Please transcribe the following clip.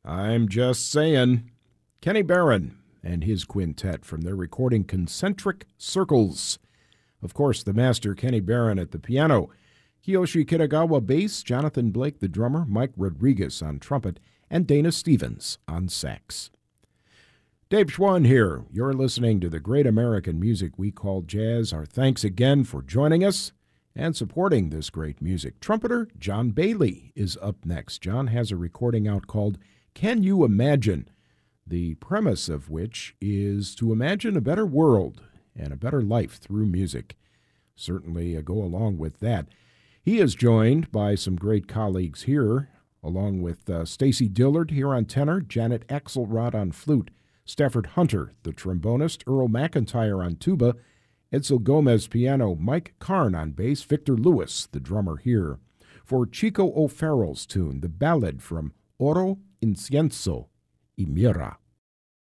I'm just saying. Kenny Barron and his quintet from their recording Concentric Circles. Of course, the master Kenny Barron at the piano, Kiyoshi Kitagawa bass, Jonathan Blake the drummer, Mike Rodriguez on trumpet, and Dana Stevens on sax. Dave Schwann here. You're listening to the great American music we call jazz. Our thanks again for joining us and supporting this great music. Trumpeter John Bailey is up next. John has a recording out called Can You Imagine? The premise of which is to imagine a better world and a better life through music. Certainly go along with that. He is joined by some great colleagues here, along with Stacy Dillard here on tenor, Janet Axelrod on flute, Stafford Hunter, the trombonist, Earl McIntyre on tuba, Edsel Gomez piano, Mike Karn on bass, Victor Lewis, the drummer here. For Chico O'Farrell's tune, the ballad from Oro Incienso y Mira.